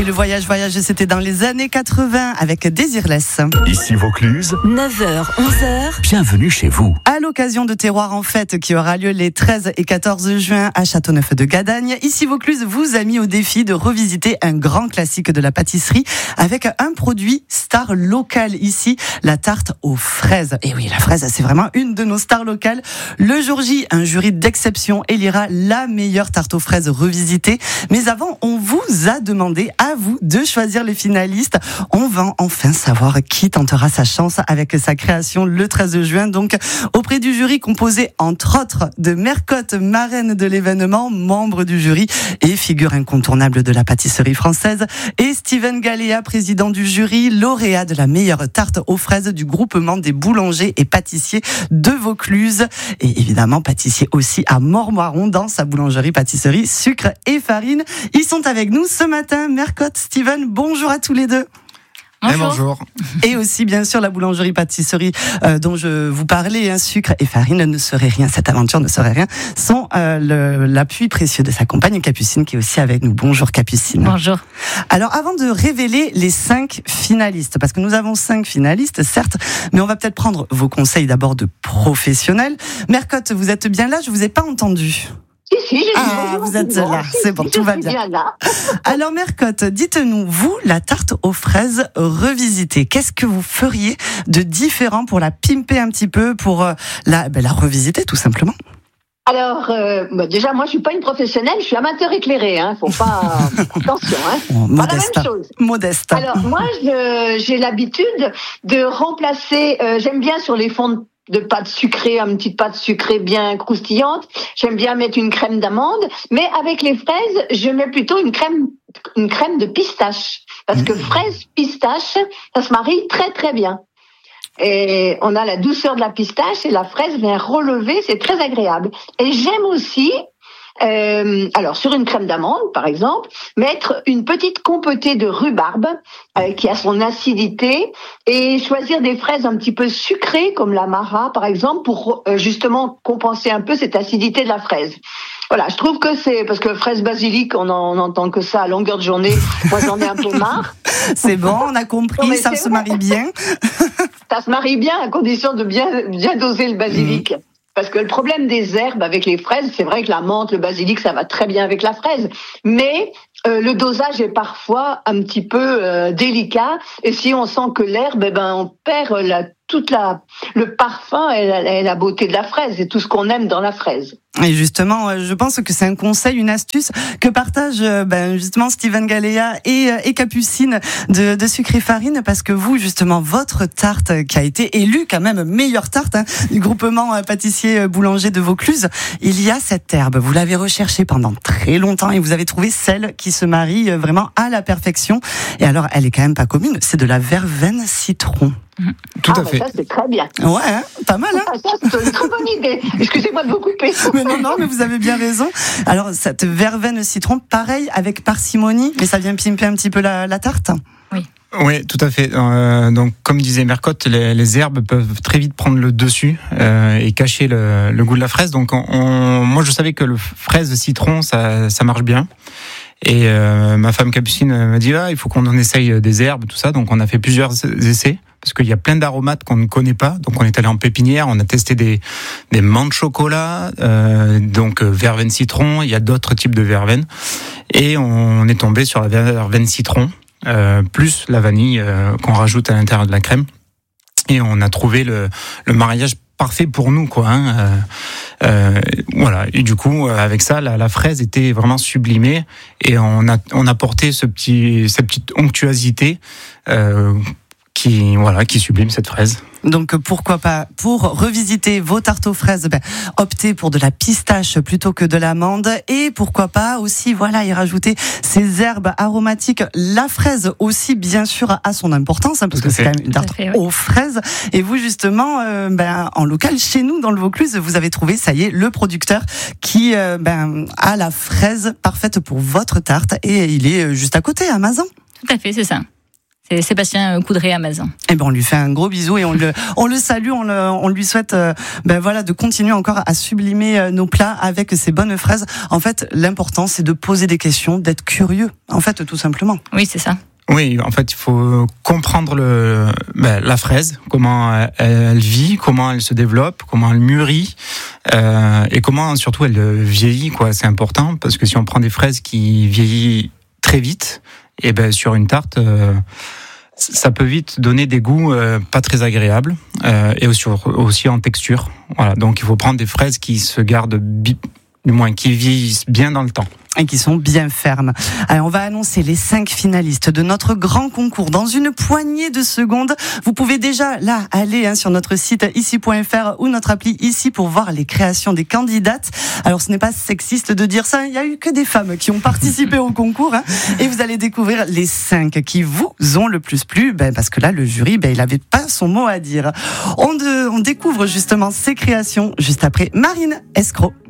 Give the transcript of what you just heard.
Le voyage, c'était dans les années 80 avec Désirless. Ici Vaucluse, 9h, 11h. bienvenue chez vous. À l'occasion de Terroir en fête qui aura lieu les 13 et 14 juin à Châteauneuf de Gadagne, Ici Vaucluse vous a mis au défi de revisiter un grand classique de la pâtisserie avec un produit star local ici, la tarte aux fraises. Et oui, la fraise, c'est vraiment une de nos stars locales. Le jour J, un jury d'exception élira la meilleure tarte aux fraises revisitée. Mais avant, on vous a demandé à vous de choisir les finalistes. On va enfin savoir qui tentera sa chance avec sa création le 13 juin. Donc, auprès du jury composé entre autres de Mercotte, marraine de l'événement, membre du jury et figure incontournable de la pâtisserie française, et Steven Galéa, président du jury, lauréat de la meilleure tarte aux fraises du groupement des boulangers et pâtissiers de Vaucluse, et évidemment pâtissier aussi à Montmoiron dans sa boulangerie-pâtisserie Sucre et Farine. Ils sont avec nous ce matin. Mercotte, Steven, bonjour à tous les deux. Bonjour. Et aussi, bien sûr, la boulangerie-pâtisserie dont je vous parlais, Sucre et Farine ne serait rien, cette aventure ne serait rien, sont l'appui précieux de sa compagne Capucine qui est aussi avec nous. Bonjour Capucine. Bonjour. Alors, avant de révéler les 5 finalistes, parce que nous avons 5 finalistes, certes, mais on va peut-être prendre vos conseils d'abord de professionnels. Mercotte, vous êtes bien là? Je vous ai pas entendu. Si, vous êtes là, c'est bon, tout va bien. Alors Mercotte, dites-nous, vous, la tarte aux fraises revisitée, qu'est-ce que vous feriez de différent pour la pimper un petit peu, pour la revisiter tout simplement? Alors, déjà, moi, je suis pas une professionnelle, je suis amateur éclairé, faut pas, attention, Modeste. Pas la même chose. Modeste. Alors, moi, j'ai l'habitude de remplacer, j'aime bien sur les fonds de pâte sucrée, une petite pâte sucrée bien croustillante. J'aime bien mettre une crème d'amande, mais avec les fraises, je mets plutôt une crème de pistache. Parce que fraise, pistache, ça se marie très très bien. Et on a la douceur de la pistache et la fraise vient relever, c'est très agréable. Et j'aime aussi, alors sur une crème d'amande par exemple, mettre une petite compotée de rhubarbe qui a son acidité, et choisir des fraises un petit peu sucrées comme la Mara par exemple pour justement compenser un peu cette acidité de la fraise. Voilà, je trouve que c'est parce que fraise basilic, on entend que ça à longueur de journée. Moi, j'en ai un peu marre. C'est bon, on a compris, non, ça se marie bien. Ça se marie bien à condition de bien doser le basilic. Parce que le problème des herbes avec les fraises, c'est vrai que la menthe, le basilic, ça va très bien avec la fraise. Mais le dosage est parfois un petit peu délicat. Et si on sent que l'herbe, on perd le parfum et la beauté de la fraise et tout ce qu'on aime dans la fraise. Et justement, je pense que c'est un conseil, une astuce que partagent justement Steven Galéa et Capucine de Sucre et Farine, parce que vous, justement, votre tarte qui a été élue quand même meilleure tarte du groupement pâtissier boulanger de Vaucluse, il y a cette herbe. Vous l'avez recherchée pendant très longtemps et vous avez trouvé celle qui se marie vraiment à la perfection. Et alors, elle est quand même pas commune, c'est de la verveine citron. Tout à fait. Ça, c'est très bien. Ouais, pas mal, Ça, c'est une très bonne idée. Excusez-moi de vous couper. Mais non, mais vous avez bien raison. Alors, cette verveine citron, pareil, avec parcimonie, mais ça vient pimper un petit peu la tarte. Oui, tout à fait. Donc, comme disait Mercotte, les herbes peuvent très vite prendre le dessus et cacher le goût de la fraise. Donc, moi, je savais que le fraise citron, ça marche bien. Et ma femme Capucine m'a dit il faut qu'on en essaye des herbes, tout ça. Donc, on a fait plusieurs essais. Parce qu'il y a plein d'aromates qu'on ne connaît pas. Donc, on est allé en pépinière, on a testé des menthes de chocolat, donc verveine citron, il y a d'autres types de verveine. Et on est tombé sur la verveine citron, plus la vanille qu'on rajoute à l'intérieur de la crème. Et on a trouvé le mariage parfait pour nous, quoi. Voilà. Et du coup, avec ça, la fraise était vraiment sublimée. Et on a porté cette petite onctuosité, qui sublime cette fraise. Donc pourquoi pas, pour revisiter vos tartes aux fraises, optez pour de la pistache plutôt que de l'amande, et pourquoi pas aussi y rajouter ces herbes aromatiques. La fraise aussi, bien sûr, a son importance, parce que c'est quand même une tarte aux fraises. Et vous, justement, en local, chez nous, dans le Vaucluse, vous avez trouvé, ça y est, le producteur qui a la fraise parfaite pour votre tarte, et il est juste à côté, à Mazan. Tout à fait, c'est ça. C'est Sébastien Coudray à Mazan. Eh ben, on lui fait un gros bisou et on le salue, on lui souhaite de continuer encore à sublimer nos plats avec ces bonnes fraises. En fait, l'important, c'est de poser des questions, d'être curieux, en fait, tout simplement. Oui, c'est ça. Oui, en fait, il faut comprendre la fraise, comment elle vit, comment elle se développe, comment elle mûrit, et comment surtout elle vieillit, quoi. C'est important parce que si on prend des fraises qui vieillissent très vite, et sur une tarte, ça peut vite donner des goûts pas très agréables, et aussi en texture. Voilà, donc il faut prendre des fraises qui se gardent qui vieillissent bien dans le temps. Et qui sont bien fermes. Alors, on va annoncer les 5 finalistes de notre grand concours dans une poignée de secondes. Vous pouvez déjà, là, aller sur notre site ici.fr ou notre appli ici pour voir les créations des candidates. Alors, ce n'est pas sexiste de dire ça, il n'y a eu que des femmes qui ont participé au concours. Et vous allez découvrir les 5 qui vous ont le plus plu, parce que là, le jury, il n'avait pas son mot à dire. On découvre justement ces créations juste après Marine Escroc.